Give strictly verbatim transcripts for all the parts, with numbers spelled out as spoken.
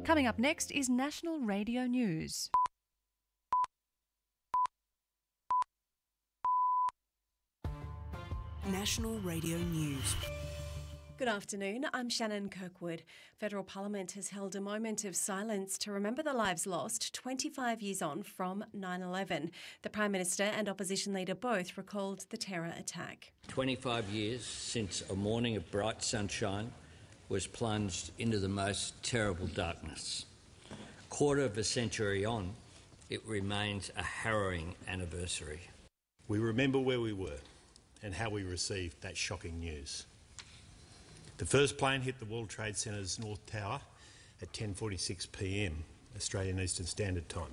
Coming up next is National Radio News. National Radio News. Good afternoon, I'm Shannon Kirkwood. Federal Parliament has held a moment of silence to remember the lives lost twenty-five years on from nine eleven. The Prime Minister and Opposition Leader both recalled the terror attack. twenty-five years since a morning of bright sunshine was plunged into the most terrible darkness. Quarter of a century on, it remains a harrowing anniversary. We remember where we were and how we received that shocking news. The first plane hit the World Trade Centre's North Tower at ten forty-six p m Australian Eastern Standard Time.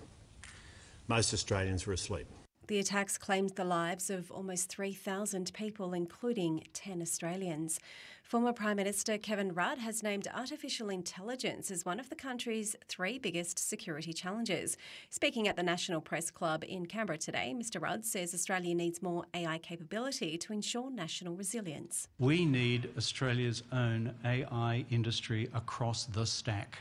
Most Australians were asleep. The attacks claimed the lives of almost three thousand people, including ten Australians. Former Prime Minister Kevin Rudd has named artificial intelligence as one of the country's three biggest security challenges. Speaking at the National Press Club in Canberra today, Mr Rudd says Australia needs more A I capability to ensure national resilience. We need Australia's own A I industry across the stack,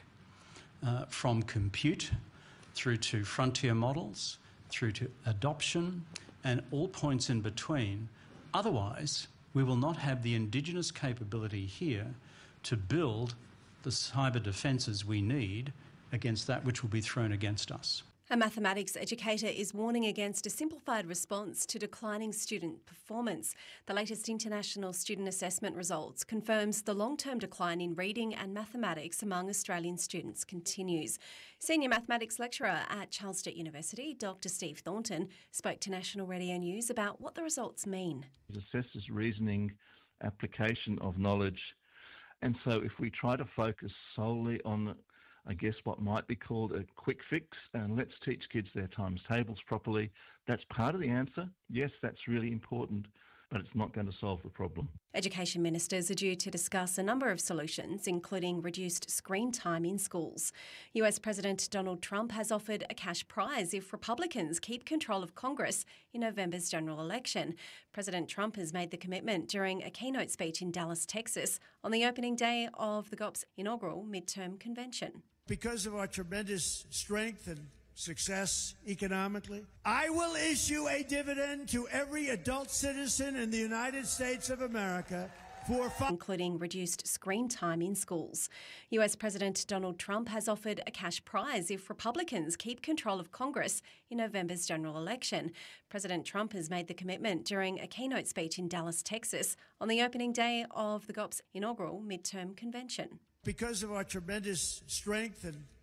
uh, from compute through to frontier models, through to adoption and all points in between. Otherwise, we will not have the Indigenous capability here to build the cyber defences we need against that which will be thrown against us. A mathematics educator is warning against a simplified response to declining student performance. The latest international student assessment results confirms the long-term decline in reading and mathematics among Australian students continues. Senior mathematics lecturer at Charles Sturt University, Doctor Steve Thornton, spoke to National Radio News about what the results mean. It assesses reasoning, application of knowledge, and so if we try to focus solely on I guess what might be called a quick fix, and let's teach kids their times tables properly. That's part of the answer. Yes, that's really important, but it's not going to solve the problem. Education ministers are due to discuss a number of solutions, including reduced screen time in schools. U S President Donald Trump has offered a cash prize if Republicans keep control of Congress in November's general election. President Trump has made the commitment during a keynote speech in Dallas, Texas, on the opening day of the G O P's inaugural midterm convention. Because of our tremendous strength and success economically, I will issue a dividend to every adult citizen in the United States of America for fi- including reduced screen time in schools. U S President Donald Trump has offered a cash prize if Republicans keep control of Congress in November's general election. President Trump has made the commitment during a keynote speech in Dallas, Texas, on the opening day of the G O P's inaugural midterm convention. Because of our tremendous strength and